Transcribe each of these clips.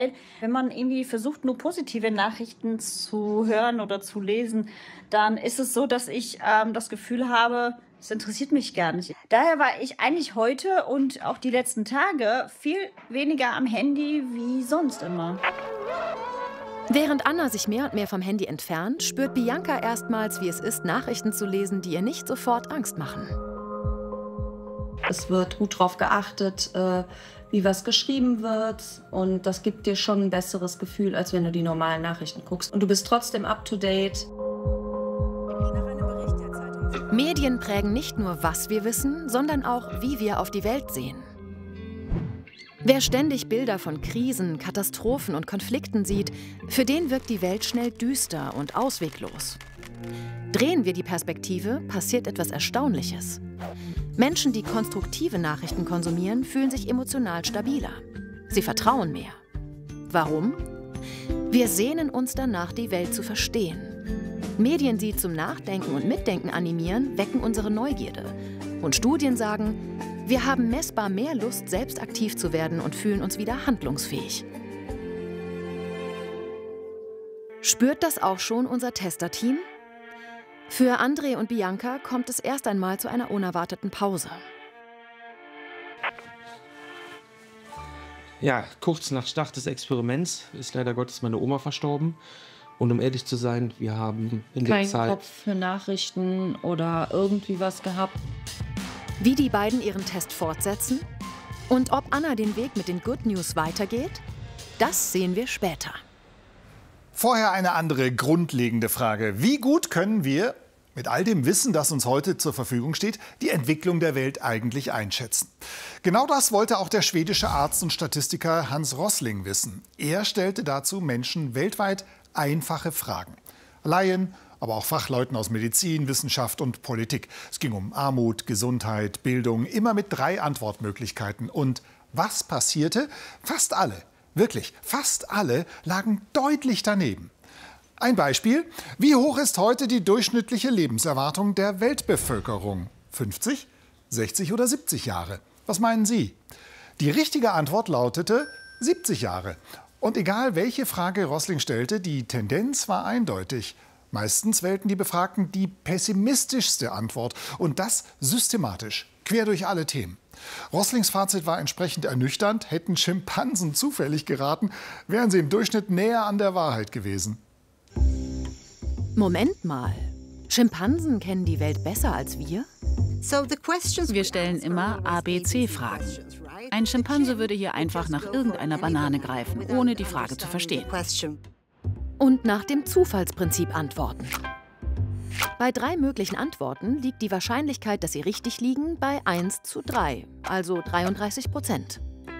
Wenn man irgendwie versucht, nur positive Nachrichten zu hören oder zu lesen, dann ist es so, dass ich das Gefühl habe, es interessiert mich gar nicht. Daher war ich eigentlich heute und auch die letzten Tage viel weniger am Handy wie sonst immer. Während Anna sich mehr und mehr vom Handy entfernt, spürt Bianca erstmals, wie es ist, Nachrichten zu lesen, die ihr nicht sofort Angst machen. Es wird gut darauf geachtet, wie was geschrieben wird. Und das gibt dir schon ein besseres Gefühl, als wenn du die normalen Nachrichten guckst. Und du bist trotzdem up-to-date. Medien prägen nicht nur, was wir wissen, sondern auch, wie wir auf die Welt sehen. Wer ständig Bilder von Krisen, Katastrophen und Konflikten sieht, für den wirkt die Welt schnell düster und ausweglos. Drehen wir die Perspektive, passiert etwas Erstaunliches. Menschen, die konstruktive Nachrichten konsumieren, fühlen sich emotional stabiler. Sie vertrauen mehr. Warum? Wir sehnen uns danach, die Welt zu verstehen. Medien, die zum Nachdenken und Mitdenken animieren, wecken unsere Neugierde. Und Studien sagen, wir haben messbar mehr Lust, selbst aktiv zu werden und fühlen uns wieder handlungsfähig. Spürt das auch schon unser Testerteam? Für André und Bianca kommt es erst einmal zu einer unerwarteten Pause. Ja, kurz nach Start des Experiments ist leider Gottes meine Oma verstorben. Und um ehrlich zu sein, wir haben in der Zeit... Keinen Kopf für Nachrichten oder irgendwie was gehabt. Wie die beiden ihren Test fortsetzen und ob Anna den Weg mit den Good News weitergeht, das sehen wir später. Vorher eine andere grundlegende Frage. Wie gut können wir, mit all dem Wissen, das uns heute zur Verfügung steht, die Entwicklung der Welt eigentlich einschätzen? Genau das wollte auch der schwedische Arzt und Statistiker Hans Rosling wissen. Er stellte dazu Menschen weltweit einfache Fragen. Laien, aber auch Fachleuten aus Medizin, Wissenschaft und Politik. Es ging um Armut, Gesundheit, Bildung, immer mit 3 Antwortmöglichkeiten. Und was passierte? Fast alle, wirklich fast alle, lagen deutlich daneben. Ein Beispiel: Wie hoch ist heute die durchschnittliche Lebenserwartung der Weltbevölkerung? 50, 60 oder 70 Jahre? Was meinen Sie? Die richtige Antwort lautete 70 Jahre. Und egal, welche Frage Rosling stellte, die Tendenz war eindeutig. Meistens wählten die Befragten die pessimistischste Antwort. Und das systematisch, quer durch alle Themen. Roslings Fazit war entsprechend ernüchternd. Hätten Schimpansen zufällig geraten, wären sie im Durchschnitt näher an der Wahrheit gewesen. Moment mal. Schimpansen kennen die Welt besser als wir? Wir stellen immer ABC-Fragen. Ein Schimpanse würde hier einfach nach irgendeiner Banane greifen, ohne die Frage zu verstehen. Und nach dem Zufallsprinzip antworten. Bei 3 möglichen Antworten liegt die Wahrscheinlichkeit, dass sie richtig liegen, bei 1:3, also 33%.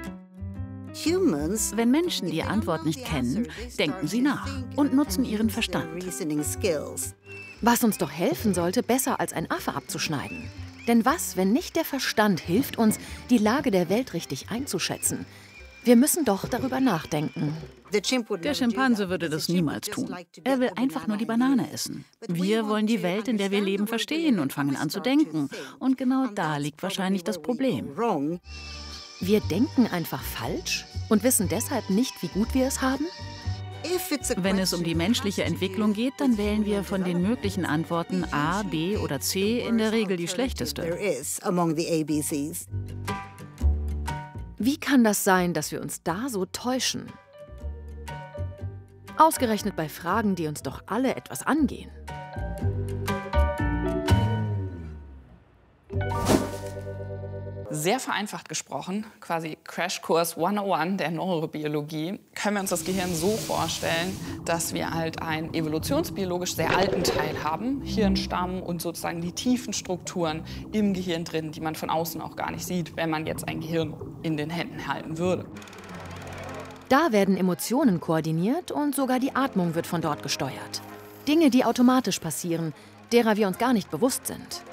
Wenn Menschen die Antwort nicht kennen, denken sie nach und nutzen ihren Verstand. Was uns doch helfen sollte, besser als ein Affe abzuschneiden. Denn was, wenn nicht der Verstand hilft uns, die Lage der Welt richtig einzuschätzen? Wir müssen doch darüber nachdenken. Der Schimpanse würde das niemals tun. Er will einfach nur die Banane essen. Wir wollen die Welt, in der wir leben, verstehen und fangen an zu denken. Und genau da liegt wahrscheinlich das Problem. Wir denken einfach falsch und wissen deshalb nicht, wie gut wir es haben? Wenn es um die menschliche Entwicklung geht, dann wählen wir von den möglichen Antworten A, B oder C in der Regel die schlechteste. Wie kann das sein, dass wir uns da so täuschen? Ausgerechnet bei Fragen, die uns doch alle etwas angehen. Sehr vereinfacht gesprochen, quasi Crashkurs 101 der Neurobiologie, können wir uns das Gehirn so vorstellen, dass wir halt einen evolutionsbiologisch sehr alten Teil haben, Hirnstamm und sozusagen die tiefen Strukturen im Gehirn drin, die man von außen auch gar nicht sieht, wenn man jetzt ein Gehirn in den Händen halten würde. Da werden Emotionen koordiniert und sogar die Atmung wird von dort gesteuert. Dinge, die automatisch passieren, derer wir uns gar nicht bewusst sind.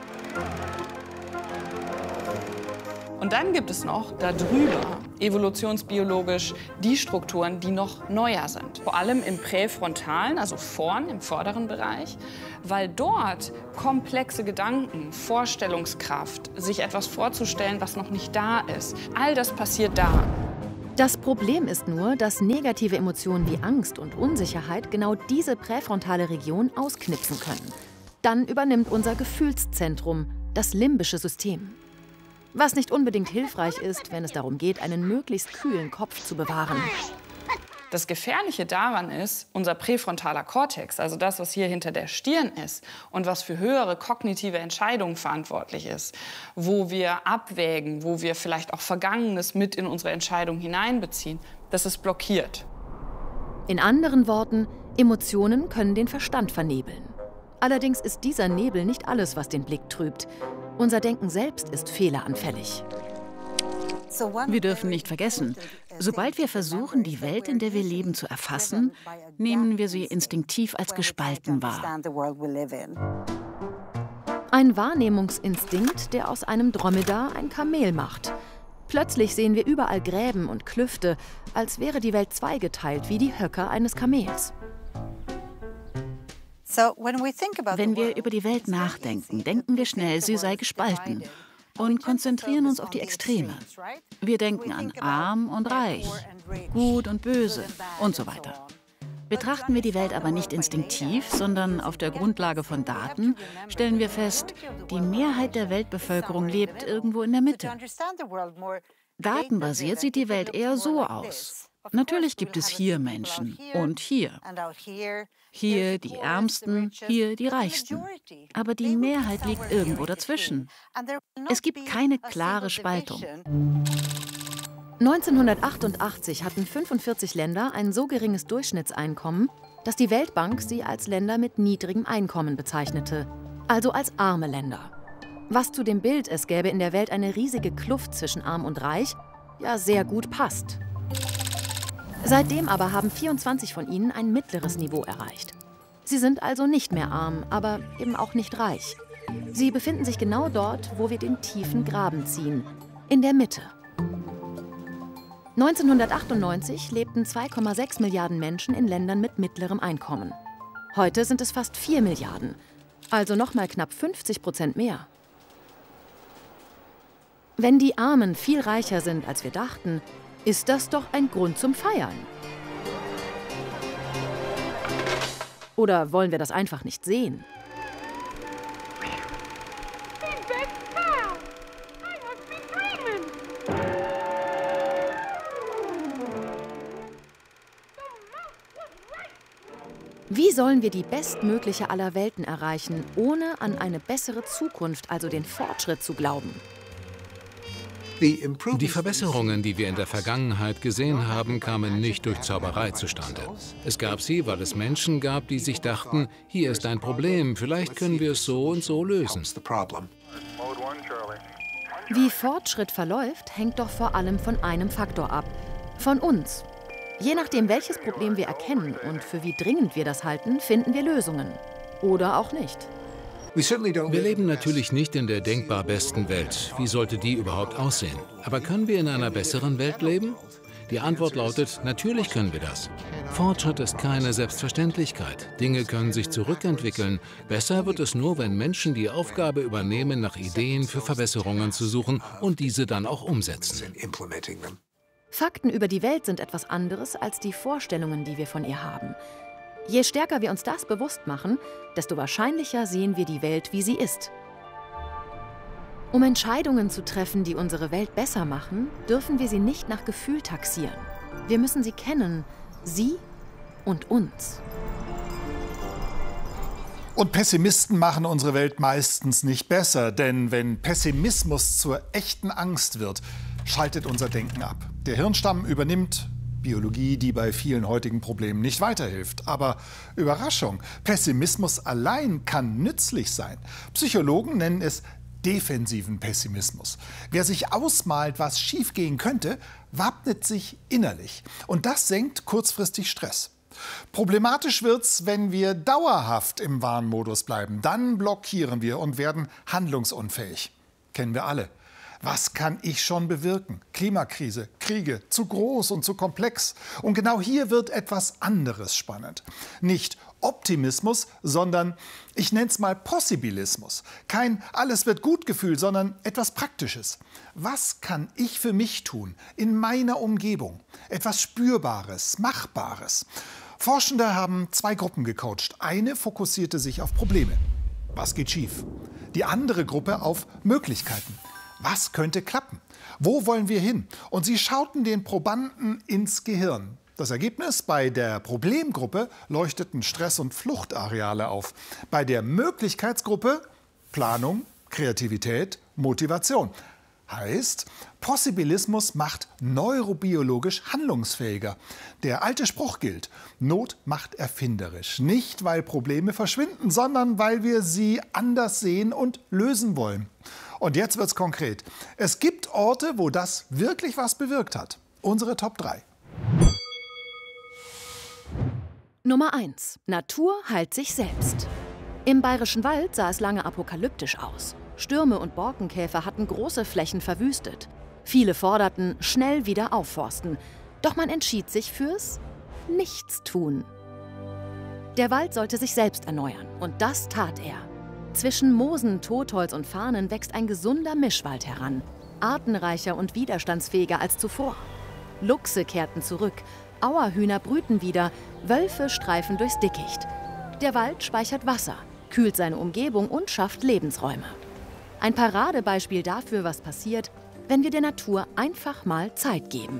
Und dann gibt es noch darüber evolutionsbiologisch die Strukturen, die noch neuer sind. Vor allem im Präfrontalen, also vorn, im vorderen Bereich, weil dort komplexe Gedanken, Vorstellungskraft, sich etwas vorzustellen, was noch nicht da ist, all das passiert da. Das Problem ist nur, dass negative Emotionen wie Angst und Unsicherheit genau diese präfrontale Region ausknipsen können. Dann übernimmt unser Gefühlszentrum, das limbische System. Was nicht unbedingt hilfreich ist, wenn es darum geht, einen möglichst kühlen Kopf zu bewahren. Das Gefährliche daran ist, unser präfrontaler Kortex, also das, was hier hinter der Stirn ist und was für höhere kognitive Entscheidungen verantwortlich ist, wo wir abwägen, wo wir vielleicht auch Vergangenes mit in unsere Entscheidung hineinbeziehen, das ist blockiert. In anderen Worten, Emotionen können den Verstand vernebeln. Allerdings ist dieser Nebel nicht alles, was den Blick trübt. Unser Denken selbst ist fehleranfällig. Wir dürfen nicht vergessen, sobald wir versuchen, die Welt, in der wir leben, zu erfassen, nehmen wir sie instinktiv als gespalten wahr. Ein Wahrnehmungsinstinkt, der aus einem Dromedar ein Kamel macht. Plötzlich sehen wir überall Gräben und Klüfte, als wäre die Welt zweigeteilt wie die Höcker eines Kamels. Wenn wir über die Welt nachdenken, denken wir schnell, sie sei gespalten und konzentrieren uns auf die Extreme. Wir denken an arm und reich, gut und böse und so weiter. Betrachten wir die Welt aber nicht instinktiv, sondern auf der Grundlage von Daten, stellen wir fest, die Mehrheit der Weltbevölkerung lebt irgendwo in der Mitte. Datenbasiert sieht die Welt eher so aus. Natürlich gibt es hier Menschen und hier. Hier die Ärmsten, hier die Reichsten. Aber die Mehrheit liegt irgendwo dazwischen. Es gibt keine klare Spaltung. 1988 hatten 45 Länder ein so geringes Durchschnittseinkommen, dass die Weltbank sie als Länder mit niedrigem Einkommen bezeichnete, also als arme Länder. Was zu dem Bild, es gäbe in der Welt eine riesige Kluft zwischen arm und reich, ja sehr gut passt. Seitdem aber haben 24 von ihnen ein mittleres Niveau erreicht. Sie sind also nicht mehr arm, aber eben auch nicht reich. Sie befinden sich genau dort, wo wir den tiefen Graben ziehen, in der Mitte. 1998 lebten 2,6 Milliarden Menschen in Ländern mit mittlerem Einkommen. Heute sind es fast 4 Milliarden, also nochmal knapp 50% mehr. Wenn die Armen viel reicher sind, als wir dachten, ist das doch ein Grund zum Feiern. Oder wollen wir das einfach nicht sehen? Wie sollen wir die bestmögliche aller Welten erreichen, ohne an eine bessere Zukunft, also den Fortschritt, zu glauben? Die Verbesserungen, die wir in der Vergangenheit gesehen haben, kamen nicht durch Zauberei zustande. Es gab sie, weil es Menschen gab, die sich dachten, hier ist ein Problem, vielleicht können wir es so und so lösen. Wie Fortschritt verläuft, hängt doch vor allem von einem Faktor ab: von uns. Je nachdem, welches Problem wir erkennen und für wie dringend wir das halten, finden wir Lösungen. Oder auch nicht. Wir leben natürlich nicht in der denkbar besten Welt. Wie sollte die überhaupt aussehen? Aber können wir in einer besseren Welt leben? Die Antwort lautet, natürlich können wir das. Fortschritt ist keine Selbstverständlichkeit. Dinge können sich zurückentwickeln. Besser wird es nur, wenn Menschen die Aufgabe übernehmen, nach Ideen für Verbesserungen zu suchen und diese dann auch umsetzen. Fakten über die Welt sind etwas anderes als die Vorstellungen, die wir von ihr haben. Je stärker wir uns das bewusst machen, desto wahrscheinlicher sehen wir die Welt, wie sie ist. Um Entscheidungen zu treffen, die unsere Welt besser machen, dürfen wir sie nicht nach Gefühl taxieren. Wir müssen sie kennen, sie und uns. Und Pessimisten machen unsere Welt meistens nicht besser, denn wenn Pessimismus zur echten Angst wird, schaltet unser Denken ab. Der Hirnstamm übernimmt Biologie, die bei vielen heutigen Problemen nicht weiterhilft. Aber Überraschung, Pessimismus allein kann nützlich sein. Psychologen nennen es defensiven Pessimismus. Wer sich ausmalt, was schiefgehen könnte, wappnet sich innerlich. Und das senkt kurzfristig Stress. Problematisch wird's, wenn wir dauerhaft im Warnmodus bleiben. Dann blockieren wir und werden handlungsunfähig. Kennen wir alle. Was kann ich schon bewirken? Klimakrise, Kriege, zu groß und zu komplex. Und genau hier wird etwas anderes spannend. Nicht, Optimismus, sondern ich nenne es mal Possibilismus. Kein alles wird gut Gefühl, sondern etwas Praktisches. Was kann ich für mich tun, in meiner Umgebung? Etwas Spürbares, Machbares. Forschende haben 2 Gruppen gecoacht. Eine fokussierte sich auf Probleme. Was geht schief? Die andere Gruppe auf Möglichkeiten. Was könnte klappen? Wo wollen wir hin? Und sie schauten den Probanden ins Gehirn. Das Ergebnis: Bei der Problemgruppe leuchteten Stress- und Fluchtareale auf. Bei der Möglichkeitsgruppe Planung, Kreativität, Motivation. Heißt, Possibilismus macht neurobiologisch handlungsfähiger. Der alte Spruch gilt: Not macht erfinderisch. Nicht, weil Probleme verschwinden, sondern weil wir sie anders sehen und lösen wollen. Und jetzt wird's konkret. Es gibt Orte, wo das wirklich was bewirkt hat. Unsere Top 3. Nummer 1. Natur heilt sich selbst. Im Bayerischen Wald sah es lange apokalyptisch aus. Stürme und Borkenkäfer hatten große Flächen verwüstet. Viele forderten, schnell wieder aufforsten. Doch man entschied sich fürs Nichtstun. Der Wald sollte sich selbst erneuern, und das tat er. Zwischen Moosen, Totholz und Farnen wächst ein gesunder Mischwald heran. Artenreicher und widerstandsfähiger als zuvor. Luchse kehrten zurück, Auerhühner brüten wieder, Wölfe streifen durchs Dickicht. Der Wald speichert Wasser, kühlt seine Umgebung und schafft Lebensräume. Ein Paradebeispiel dafür, was passiert, wenn wir der Natur einfach mal Zeit geben.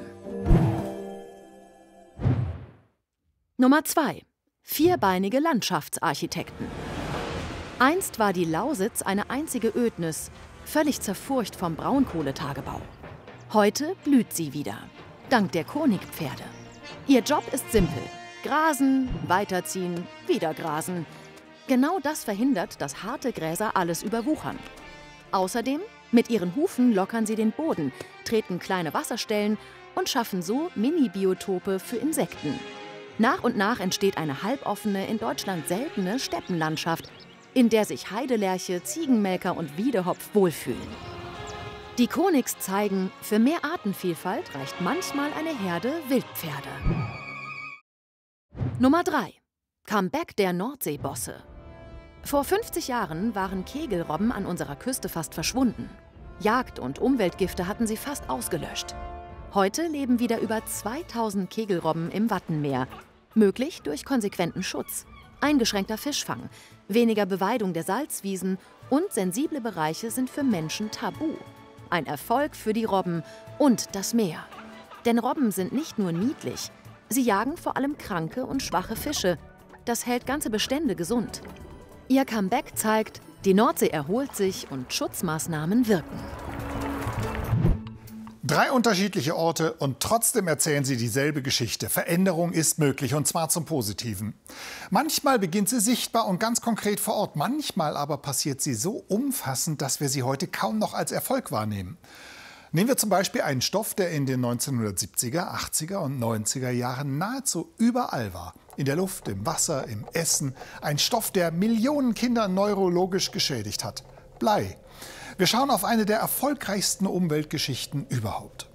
Nummer 2. Vierbeinige Landschaftsarchitekten. Einst war die Lausitz eine einzige Ödnis, völlig zerfurcht vom Braunkohletagebau. Heute blüht sie wieder, dank der Konigpferde. Ihr Job ist simpel: grasen, weiterziehen, wieder grasen. Genau das verhindert, dass harte Gräser alles überwuchern. Außerdem, mit ihren Hufen lockern sie den Boden, treten kleine Wasserstellen und schaffen so Mini-Biotope für Insekten. Nach und nach entsteht eine halboffene, in Deutschland seltene Steppenlandschaft, in der sich Heidelerche, Ziegenmelker und Wiedehopf wohlfühlen. Die Konigs zeigen, für mehr Artenvielfalt reicht manchmal eine Herde Wildpferde. Nummer 3. Comeback der Nordseebosse. Vor 50 Jahren waren Kegelrobben an unserer Küste fast verschwunden. Jagd- und Umweltgifte hatten sie fast ausgelöscht. Heute leben wieder über 2000 Kegelrobben im Wattenmeer. Möglich durch konsequenten Schutz, eingeschränkter Fischfang, weniger Beweidung der Salzwiesen und sensible Bereiche sind für Menschen tabu. Ein Erfolg für die Robben und das Meer. Denn Robben sind nicht nur niedlich, sie jagen vor allem kranke und schwache Fische. Das hält ganze Bestände gesund. Ihr Comeback zeigt, die Nordsee erholt sich und Schutzmaßnahmen wirken. 3 unterschiedliche Orte und trotzdem erzählen sie dieselbe Geschichte. Veränderung ist möglich, und zwar zum Positiven. Manchmal beginnt sie sichtbar und ganz konkret vor Ort. Manchmal aber passiert sie so umfassend, dass wir sie heute kaum noch als Erfolg wahrnehmen. Nehmen wir zum Beispiel einen Stoff, der in den 1970er, 80er und 90er Jahren nahezu überall war. In der Luft, im Wasser, im Essen. Ein Stoff, der Millionen Kinder neurologisch geschädigt hat. Blei. Wir schauen auf eine der erfolgreichsten Umweltgeschichten überhaupt.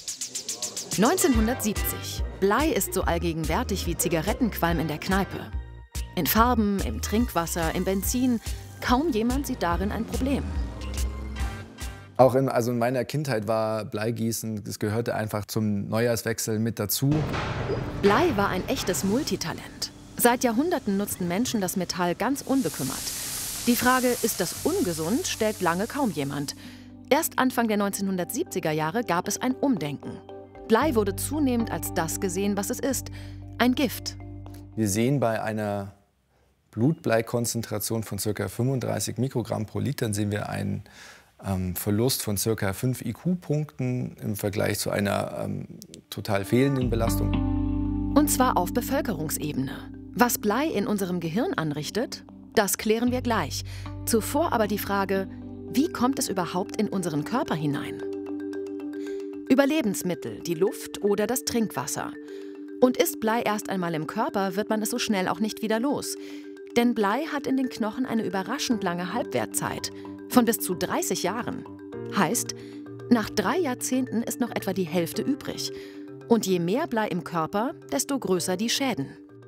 1970. Blei ist so allgegenwärtig wie Zigarettenqualm in der Kneipe. In Farben, im Trinkwasser, im Benzin. Kaum jemand sieht darin ein Problem. Auch in meiner Kindheit war Bleigießen, das gehörte einfach zum Neujahrswechsel mit dazu. Blei war ein echtes Multitalent. Seit Jahrhunderten nutzten Menschen das Metall ganz unbekümmert. Die Frage, ist das ungesund, stellt lange kaum jemand. Erst Anfang der 1970er Jahre gab es ein Umdenken. Blei wurde zunehmend als das gesehen, was es ist: ein Gift. Wir sehen bei einer Blutbleikonzentration von ca. 35 Mikrogramm pro Liter sehen wir einen Verlust von ca. 5 IQ-Punkten im Vergleich zu einer total fehlenden Belastung. Und zwar auf Bevölkerungsebene. Was Blei in unserem Gehirn anrichtet, das klären wir gleich. Zuvor aber die Frage, wie kommt es überhaupt in unseren Körper hinein? Über Lebensmittel, die Luft oder das Trinkwasser. Und ist Blei erst einmal im Körper, wird man es so schnell auch nicht wieder los. Denn Blei hat in den Knochen eine überraschend lange Halbwertzeit von bis zu 30 Jahren. Heißt, nach 3 Jahrzehnten ist noch etwa die Hälfte übrig. Und je mehr Blei im Körper, desto größer die Schäden.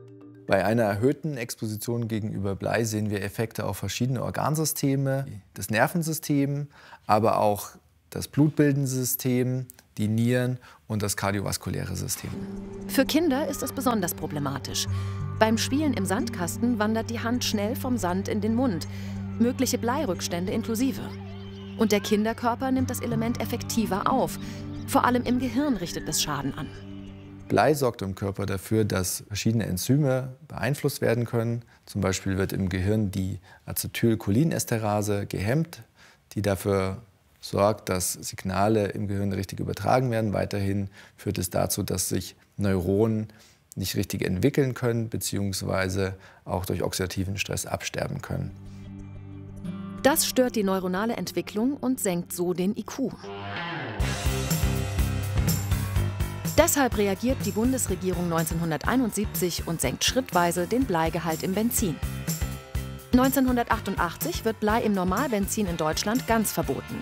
Bei einer erhöhten Exposition gegenüber Blei sehen wir Effekte auf verschiedene Organsysteme, das Nervensystem, aber auch das blutbildende System, die Nieren und das kardiovaskuläre System. Für Kinder ist es besonders problematisch. Beim Spielen im Sandkasten wandert die Hand schnell vom Sand in den Mund, mögliche Bleirückstände inklusive. Und der Kinderkörper nimmt das Element effektiver auf. Vor allem im Gehirn richtet es Schaden an. Blei sorgt im Körper dafür, dass verschiedene Enzyme beeinflusst werden können. Zum Beispiel wird im Gehirn die Acetylcholinesterase gehemmt, die dafür sorgt, dass Signale im Gehirn richtig übertragen werden. Weiterhin führt es dazu, dass sich Neuronen nicht richtig entwickeln können, beziehungsweise auch durch oxidativen Stress absterben können. Das stört die neuronale Entwicklung und senkt so den IQ. Deshalb reagiert die Bundesregierung 1971 und senkt schrittweise den Bleigehalt im Benzin. 1988 wird Blei im Normalbenzin in Deutschland ganz verboten.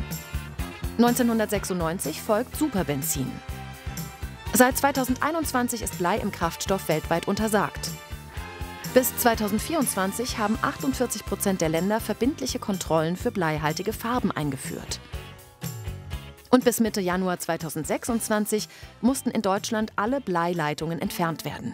1996 folgt Superbenzin. Seit 2021 ist Blei im Kraftstoff weltweit untersagt. Bis 2024 haben 48% der Länder verbindliche Kontrollen für bleihaltige Farben eingeführt. Und bis Mitte Januar 2026 mussten in Deutschland alle Bleileitungen entfernt werden.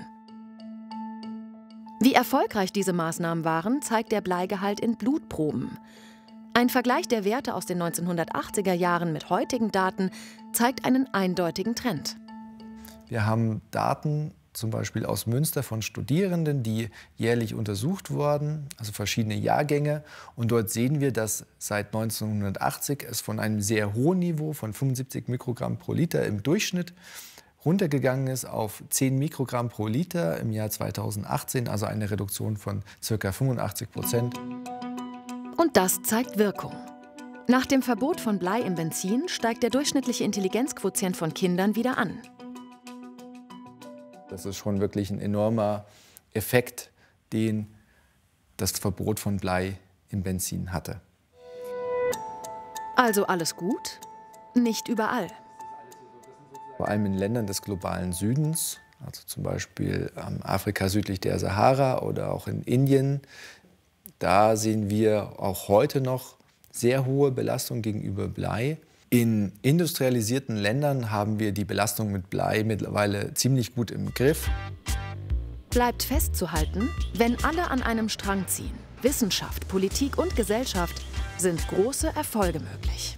Wie erfolgreich diese Maßnahmen waren, zeigt der Bleigehalt in Blutproben. Ein Vergleich der Werte aus den 1980er Jahren mit heutigen Daten zeigt einen eindeutigen Trend. Wir haben Daten zum Beispiel aus Münster von Studierenden, die jährlich untersucht wurden, also verschiedene Jahrgänge. Und dort sehen wir, dass seit 1980 es von einem sehr hohen Niveau von 75 Mikrogramm pro Liter im Durchschnitt runtergegangen ist auf 10 Mikrogramm pro Liter im Jahr 2018, also eine Reduktion von ca. 85%. Und das zeigt Wirkung. Nach dem Verbot von Blei im Benzin steigt der durchschnittliche Intelligenzquotient von Kindern wieder an. Das ist schon wirklich ein enormer Effekt, den das Verbot von Blei im Benzin hatte. Also alles gut? Nicht überall. Vor allem in Ländern des globalen Südens, also zum Beispiel Afrika südlich der Sahara oder auch in Indien, da sehen wir auch heute noch sehr hohe Belastung gegenüber Blei. In industrialisierten Ländern haben wir die Belastung mit Blei mittlerweile ziemlich gut im Griff. Bleibt festzuhalten, wenn alle an einem Strang ziehen, Wissenschaft, Politik und Gesellschaft, sind große Erfolge möglich.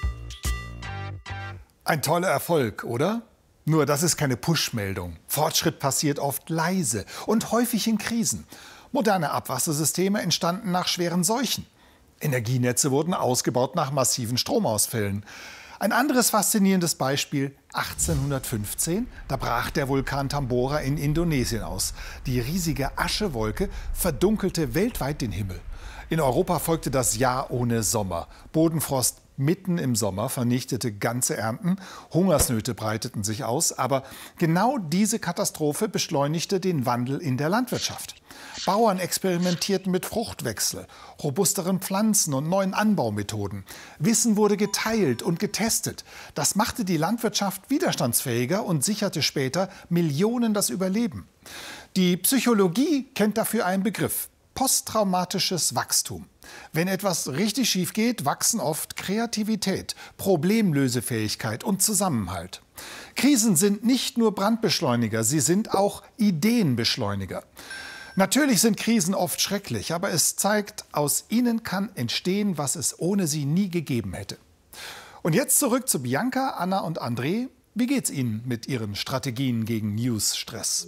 Ein toller Erfolg, oder? Nur das ist keine Push-Meldung. Fortschritt passiert oft leise und häufig in Krisen. Moderne Abwassersysteme entstanden nach schweren Seuchen. Energienetze wurden ausgebaut nach massiven Stromausfällen. Ein anderes faszinierendes Beispiel: 1815, da brach der Vulkan Tambora in Indonesien aus. Die riesige Aschewolke verdunkelte weltweit den Himmel. In Europa folgte das Jahr ohne Sommer. Bodenfrost mitten im Sommer vernichtete ganze Ernten, Hungersnöte breiteten sich aus, aber genau diese Katastrophe beschleunigte den Wandel in der Landwirtschaft. Bauern experimentierten mit Fruchtwechsel, robusteren Pflanzen und neuen Anbaumethoden. Wissen wurde geteilt und getestet. Das machte die Landwirtschaft widerstandsfähiger und sicherte später Millionen das Überleben. Die Psychologie kennt dafür einen Begriff: posttraumatisches Wachstum. Wenn etwas richtig schief geht, wachsen oft Kreativität, Problemlösefähigkeit und Zusammenhalt. Krisen sind nicht nur Brandbeschleuniger, sie sind auch Ideenbeschleuniger. Natürlich sind Krisen oft schrecklich, aber es zeigt, aus ihnen kann entstehen, was es ohne sie nie gegeben hätte. Und jetzt zurück zu Bianca, Anna und André. Wie geht's Ihnen mit Ihren Strategien gegen News-Stress?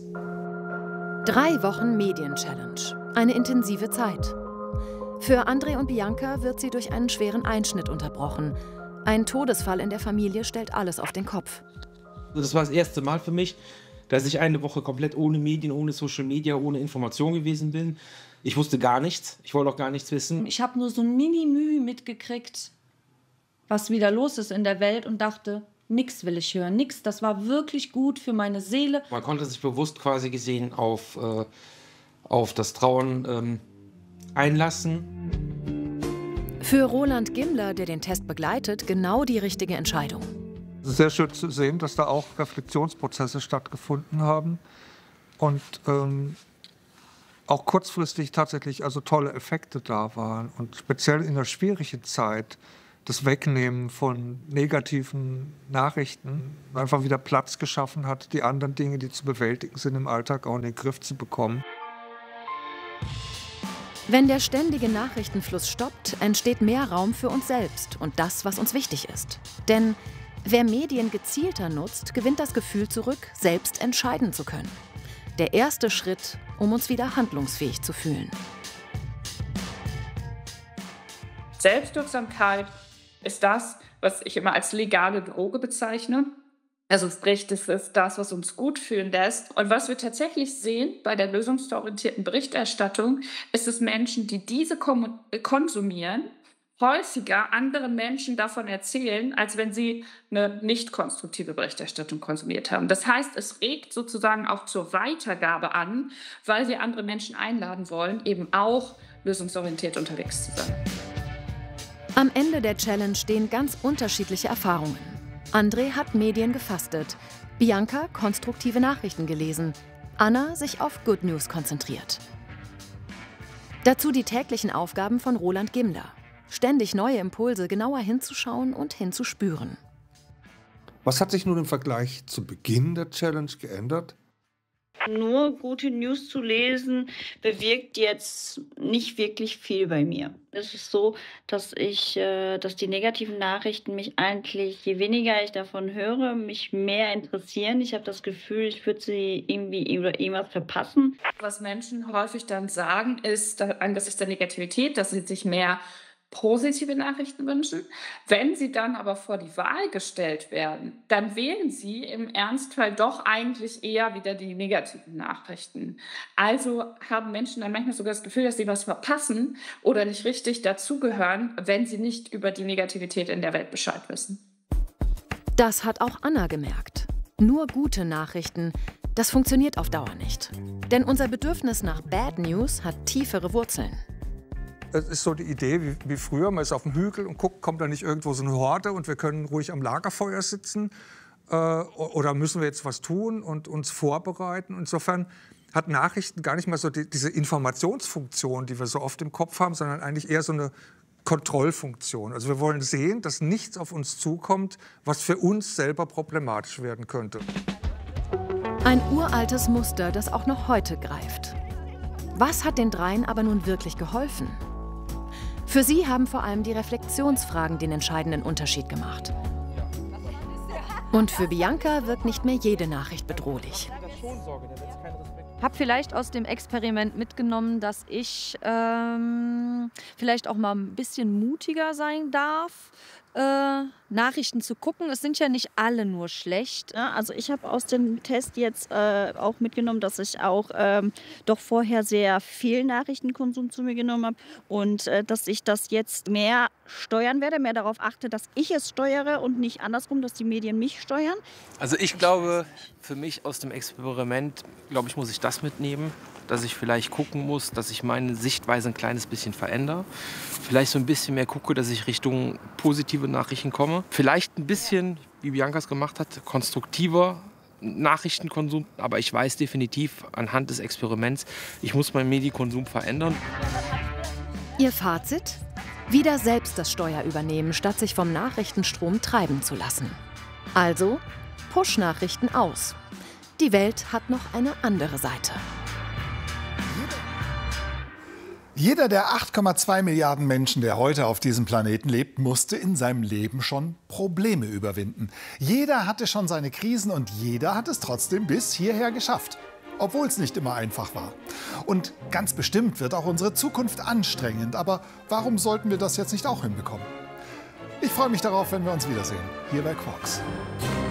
3 Wochen Medien-Challenge. Eine intensive Zeit. Für André und Bianca wird sie durch einen schweren Einschnitt unterbrochen. Ein Todesfall in der Familie stellt alles auf den Kopf. Das war das erste Mal für mich, dass ich eine Woche komplett ohne Medien, ohne Social Media, ohne Information gewesen bin. Ich wusste gar nichts. Ich wollte auch gar nichts wissen. Ich habe nur so ein Mini-Mühe mitgekriegt, was wieder los ist in der Welt, und dachte, nix will ich hören, nix. Das war wirklich gut für meine Seele. Man konnte sich bewusst quasi gesehen auf das Trauern einlassen. Für Roland Gimler, der den Test begleitet, genau die richtige Entscheidung. Sehr schön zu sehen, dass da auch Reflexionsprozesse stattgefunden haben. Und auch kurzfristig tatsächlich also tolle Effekte da waren. Und speziell in der schwierigen Zeit das Wegnehmen von negativen Nachrichten einfach wieder Platz geschaffen hat, die anderen Dinge, die zu bewältigen sind im Alltag, auch in den Griff zu bekommen. Wenn der ständige Nachrichtenfluss stoppt, entsteht mehr Raum für uns selbst und das, was uns wichtig ist. Denn wer Medien gezielter nutzt, gewinnt das Gefühl zurück, selbst entscheiden zu können. Der erste Schritt, um uns wieder handlungsfähig zu fühlen. Selbstwirksamkeit ist das, was ich immer als legale Droge bezeichne. Also sprich, das ist das, was uns gut fühlen lässt. Und was wir tatsächlich sehen bei der lösungsorientierten Berichterstattung, ist, dass Menschen, die diese konsumieren, häufiger anderen Menschen davon erzählen, als wenn sie eine nicht konstruktive Berichterstattung konsumiert haben. Das heißt, es regt sozusagen auch zur Weitergabe an, weil wir andere Menschen einladen wollen, eben auch lösungsorientiert unterwegs zu sein. Am Ende der Challenge stehen ganz unterschiedliche Erfahrungen. André hat Medien gefastet, Bianca konstruktive Nachrichten gelesen, Anna sich auf Good News konzentriert. Dazu die täglichen Aufgaben von Roland Gimler. Ständig neue Impulse, genauer hinzuschauen und hinzuspüren. Was hat sich nun im Vergleich zu Beginn der Challenge geändert? Nur gute News zu lesen, bewirkt jetzt nicht wirklich viel bei mir. Es ist so, dass die negativen Nachrichten mich eigentlich, je weniger ich davon höre, mich mehr interessieren. Ich habe das Gefühl, ich würde sie irgendwie oder irgendwas verpassen. Was Menschen häufig dann sagen, ist angesichts der Negativität, dass sie sich mehr positive Nachrichten wünschen. Wenn sie dann aber vor die Wahl gestellt werden, dann wählen sie im Ernstfall doch eigentlich eher wieder die negativen Nachrichten. Also haben Menschen dann manchmal sogar das Gefühl, dass sie was verpassen oder nicht richtig dazugehören, wenn sie nicht über die Negativität in der Welt Bescheid wissen. Das hat auch Anna gemerkt. Nur gute Nachrichten, das funktioniert auf Dauer nicht. Denn unser Bedürfnis nach Bad News hat tiefere Wurzeln. Es ist so die Idee wie früher, man ist auf dem Hügel und guckt, kommt da nicht irgendwo so eine Horde und wir können ruhig am Lagerfeuer sitzen oder müssen wir jetzt was tun und uns vorbereiten. Insofern hat Nachrichten gar nicht mehr so diese Informationsfunktion, die wir so oft im Kopf haben, sondern eigentlich eher so eine Kontrollfunktion. Also wir wollen sehen, dass nichts auf uns zukommt, was für uns selber problematisch werden könnte. Ein uraltes Muster, das auch noch heute greift. Was hat den dreien aber nun wirklich geholfen? Für sie haben vor allem die Reflexionsfragen den entscheidenden Unterschied gemacht. Und für Bianca wirkt nicht mehr jede Nachricht bedrohlich. Ich habe vielleicht aus dem Experiment mitgenommen, dass ich vielleicht auch mal ein bisschen mutiger sein darf, Nachrichten zu gucken. Es sind ja nicht alle nur schlecht. Ja, also ich habe aus dem Test jetzt auch mitgenommen, dass ich auch doch vorher sehr viel Nachrichtenkonsum zu mir genommen habe und dass ich das jetzt mehr steuern werde, mehr darauf achte, dass ich es steuere und nicht andersrum, dass die Medien mich steuern. Also ich glaube, für mich aus dem Experiment, glaube ich, muss ich das mitnehmen, dass ich vielleicht gucken muss, dass ich meine Sichtweise ein kleines bisschen verändere. Vielleicht so ein bisschen mehr gucke, dass ich Richtung positive Nachrichten komme. Vielleicht ein bisschen, wie Bianca es gemacht hat, konstruktiver Nachrichtenkonsum. Aber ich weiß definitiv anhand des Experiments, ich muss meinen Medienkonsum verändern. Ihr Fazit? Wieder selbst das Steuer übernehmen, statt sich vom Nachrichtenstrom treiben zu lassen. Also Push-Nachrichten aus. Die Welt hat noch eine andere Seite. Jeder der 8,2 Milliarden Menschen, der heute auf diesem Planeten lebt, musste in seinem Leben schon Probleme überwinden. Jeder hatte schon seine Krisen und jeder hat es trotzdem bis hierher geschafft. Obwohl es nicht immer einfach war. Und ganz bestimmt wird auch unsere Zukunft anstrengend. Aber warum sollten wir das jetzt nicht auch hinbekommen? Ich freue mich darauf, wenn wir uns wiedersehen, hier bei Quarks.